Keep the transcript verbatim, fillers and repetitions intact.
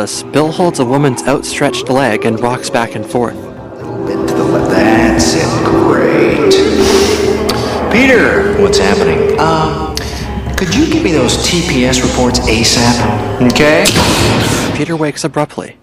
this, Bill holds a woman's outstretched leg and rocks back and forth. Bit to the left. That's it. Great. Peter, what's happening? Um, could you give me those T P S reports ASAP? Okay? Peter wakes abruptly.